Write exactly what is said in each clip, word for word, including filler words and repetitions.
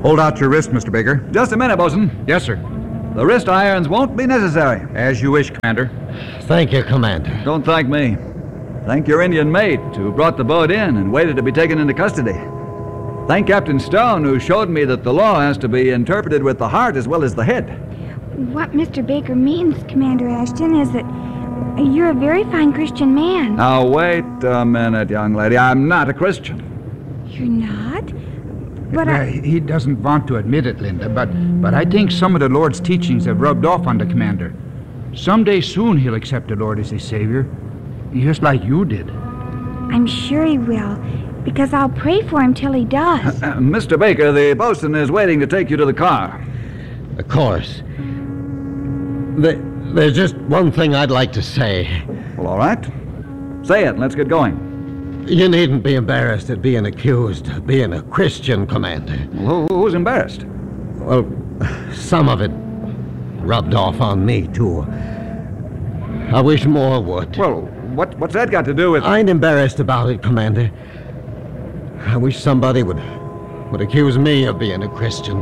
Hold out your wrist, Mister Baker. Just a minute, Bosun. Yes, sir. The wrist irons won't be necessary. As you wish, Commander. Thank you, Commander. Don't thank me. Thank your Indian mate who brought the boat in and waited to be taken into custody. Thank Captain Stone who showed me that the law has to be interpreted with the heart as well as the head. What Mister Baker means, Commander Ashton, is that you're a very fine Christian man. Now, wait a minute, young lady. I'm not a Christian. You're not? But Uh, I... He doesn't want to admit it, Linda, but, but I think some of the Lord's teachings have rubbed off on the Commander. Someday soon he'll accept the Lord as his Savior, just like you did. I'm sure he will, because I'll pray for him till he does. Uh, Mister Baker, the bosun is waiting to take you to the car. Of course. The, there's just one thing I'd like to say. Well, all right. Say it and let's get going. You needn't be embarrassed at being accused of being a Christian, Commander. Well, who, who's embarrassed? Well, some of it rubbed off on me, too. I wish more would. Well, what, what's that got to do with... I ain't embarrassed about it, Commander. I wish somebody would, would accuse me of being a Christian.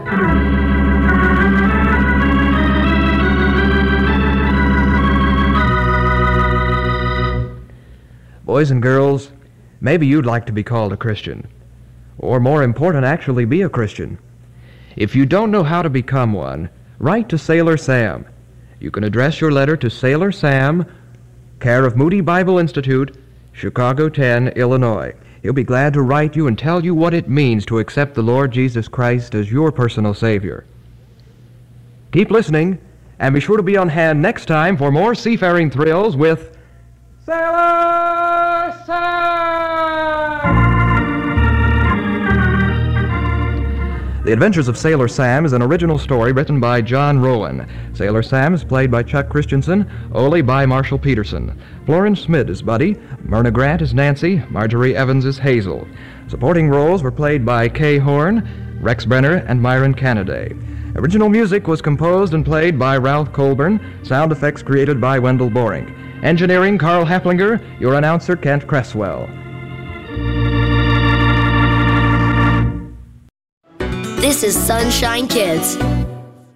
Boys and girls, maybe you'd like to be called a Christian. Or more important, actually be a Christian. If you don't know how to become one, write to Sailor Sam. You can address your letter to Sailor Sam, care of Moody Bible Institute, Chicago ten, Illinois. He'll be glad to write you and tell you what it means to accept the Lord Jesus Christ as your personal Savior. Keep listening, and be sure to be on hand next time for more seafaring thrills with Sailor Sam! The Adventures of Sailor Sam is an original story written by John Rowan. Sailor Sam is played by Chuck Christensen, Ole by Marshall Peterson. Florence Schmidt is Buddy, Myrna Grant is Nancy, Marjorie Evans is Hazel. Supporting roles were played by Kay Horn, Rex Brenner, and Myron Canaday. Original music was composed and played by Ralph Colburn, sound effects created by Wendell Boring. Engineering, Carl Haflinger, your announcer, Kent Cresswell. This is Sunshine Kids.